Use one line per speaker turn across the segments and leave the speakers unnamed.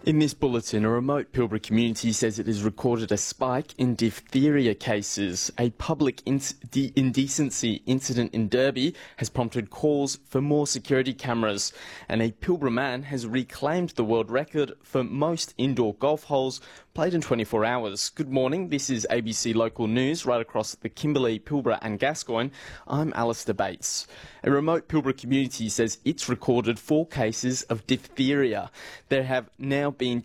In this bulletin, a remote Pilbara community says it has recorded a spike in diphtheria cases. A public indecency incident in Derby has prompted calls for more security cameras, and a Pilbara man has reclaimed the world record for most indoor golf holes played in 24 hours. Good morning, this is ABC Local News right across the Kimberley, Pilbara and Gascoyne. I'm Alistair Bates. A remote Pilbara community says it's recorded 4 cases of diphtheria. There have now been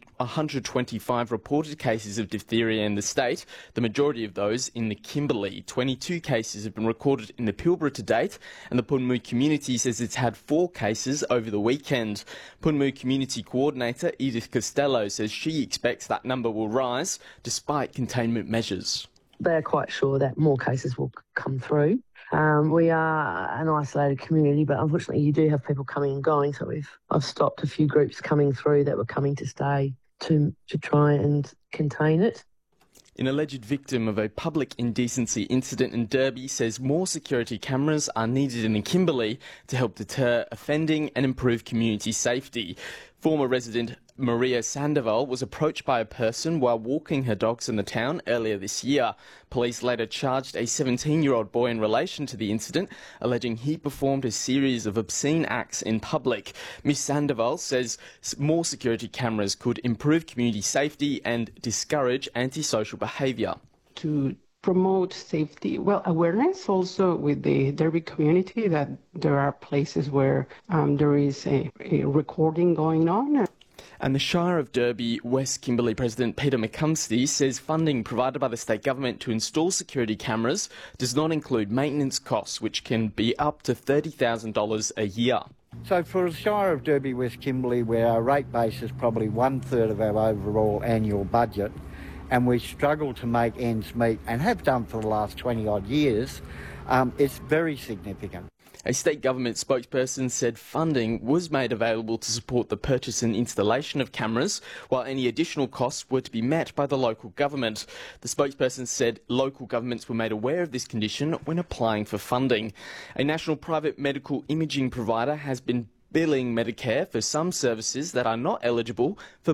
125 reported cases of diphtheria in the state, the majority of those in the Kimberley. 22 cases have been recorded in the Pilbara to date, and the Punmu community says it's had 4 cases over the weekend. Punmu Community Coordinator Edith Costello says she expects that number will rise despite containment measures.
They're quite sure that more cases will come through. We are an isolated community, but unfortunately you do have people coming and going, so I've stopped a few groups coming through that were coming to stay to try and contain it.
An alleged victim of a public indecency incident in Derby says more security cameras are needed in the Kimberley to help deter offending and improve community safety. Former resident Maria Sandoval was approached by a person while walking her dogs in the town earlier this year. Police later charged a 17-year-old boy in relation to the incident, alleging he performed a series of obscene acts in public. Ms Sandoval says more security cameras could improve community safety and discourage antisocial behaviour.
To promote safety, awareness also with the Derby community that there are places where there is a recording going on.
And the Shire of Derby West Kimberley President Peter McCumsty says funding provided by the state government to install security cameras does not include maintenance costs, which can be up to $30,000 a year.
So for the Shire of Derby West Kimberley, where our rate base is probably 1/3 of our overall annual budget, and we struggle to make ends meet and have done for the last 20 odd years, it's very significant.
A state government spokesperson said funding was made available to support the purchase and installation of cameras, while any additional costs were to be met by the local government. The spokesperson said local governments were made aware of this condition when applying for funding. A national private medical imaging provider has been billing Medicare for some services that are not eligible for